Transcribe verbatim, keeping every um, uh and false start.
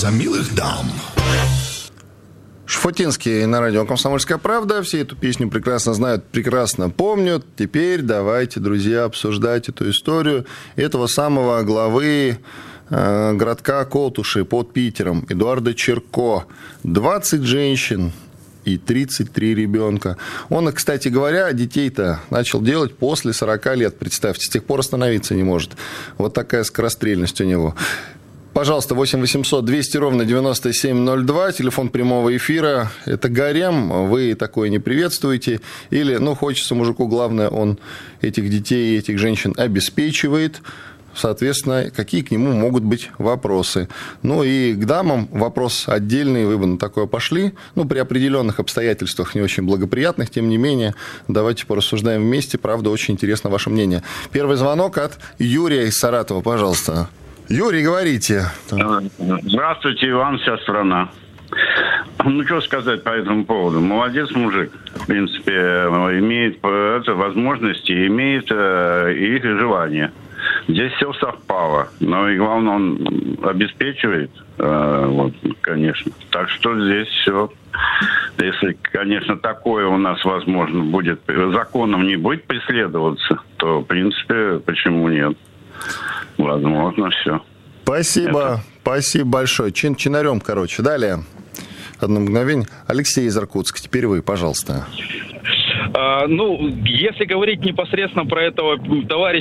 за милых дам. Шуфутинский на радио «Комсомольская правда». Все эту песню прекрасно знают, прекрасно помнят. Теперь давайте, друзья, обсуждать эту историю этого самого главы э, городка Колтуши под Питером, Эдуарда Черко. двадцать женщин и тридцать три ребенка. Он, кстати говоря, детей-то начал делать после сорока лет, представьте. С тех пор остановиться не может. Вот такая скорострельность у него. Пожалуйста, восемь восемьсот двести ровно девяносто семь ноль два, телефон прямого эфира. Это гарем, вы такое не приветствуете. Или, ну, хочется мужику, главное, он этих детей и этих женщин обеспечивает. Соответственно, какие к нему могут быть вопросы. Ну и к дамам вопрос отдельный, вы бы на такое пошли. Ну, при определенных обстоятельствах, не очень благоприятных, тем не менее, давайте порассуждаем вместе. Правда, очень интересно ваше мнение. Первый звонок от Юрия из Саратова, пожалуйста. Юрий, говорите. Здравствуйте, Иван, вся страна. Ну, что сказать по этому поводу? Молодец мужик. В принципе, имеет это, возможности, имеет э, их желание. Здесь все совпало. Но и главное, он обеспечивает, э, вот, конечно. Так что здесь все. Если, конечно, такое у нас, возможно, будет, законом не будет преследоваться, то, в принципе, почему нет? Возможно, все. Спасибо. Это... Спасибо большое. Чин чинарем, короче. Далее. Одно мгновение. Алексей из Иркутска. Теперь вы, пожалуйста. А, ну, если говорить непосредственно про этого товарища,